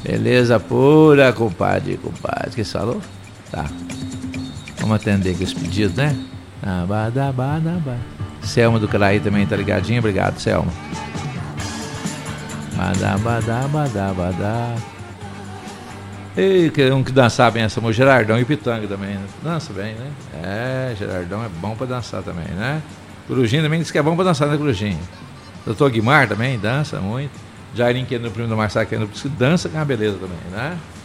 Beleza pura, compadre. O que você falou? Tá. Vamos atender aqui os pedidos, né? Selma do Caraí também tá ligadinho. Obrigado, Selma. E um que dançar bem essa música, Gerardão e Pitanga também, né? Dança bem, né? É, Gerardão é bom pra dançar também, né? Corujinha também diz que é bom pra dançar, né, Corujinha? Doutor Guimar também dança muito. Jairinho, que é no primo do Marçal, que é no dança, que é uma beleza também, né?